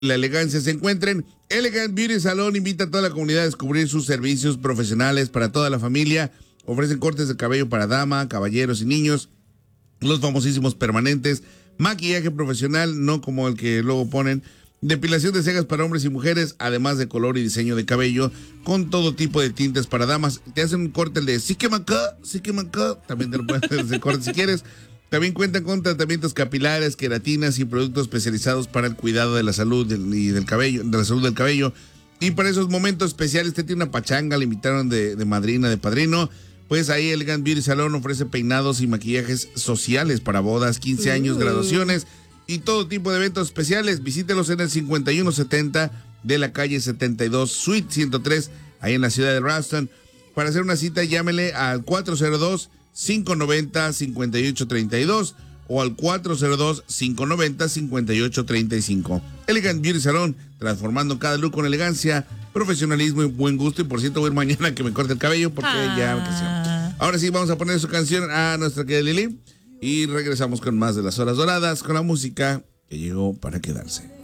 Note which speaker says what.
Speaker 1: la elegancia se encuentren. Elegant Beauty Salon invita a toda la comunidad a descubrir sus servicios profesionales para toda la familia. Ofrecen cortes de cabello para dama, caballeros y niños, los famosísimos permanentes, maquillaje profesional, no como el que luego ponen, depilación de cejas para hombres y mujeres, además de color y diseño de cabello, con todo tipo de tintes para damas. Te hacen un corte el de sí que manca, también te lo pueden hacer ese corte si quieres. También cuentan con tratamientos capilares, queratinas y productos especializados para el cuidado de la salud y del cabello, de la salud del cabello. Y para esos momentos especiales, usted tiene una pachanga, le invitaron de madrina, de padrino. Pues ahí Elegant Beauty Salon ofrece peinados y maquillajes sociales para bodas, 15 años, graduaciones y todo tipo de eventos especiales. Visítelos en el 5170 de la calle 72, Suite 103, ahí en la ciudad de Ralston. Para hacer una cita, llámele al 402-590-5832 o al 402-590-5835. Elegant Beauty Salon, transformando cada look con elegancia, profesionalismo y buen gusto. Y por cierto, voy a ir mañana que me corte el cabello porque ya me casé. Ahora sí, vamos a poner su canción a nuestra querida Lili y regresamos con más de Las Horas Doradas, con la música que llegó para quedarse.